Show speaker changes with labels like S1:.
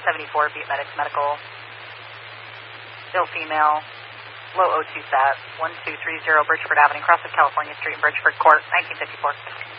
S1: 74, Beat Medics Medical. Ill female, low O2 sat, 1230 Bridgeford Avenue, Crossing California Street in Bridgeford Court, 1954.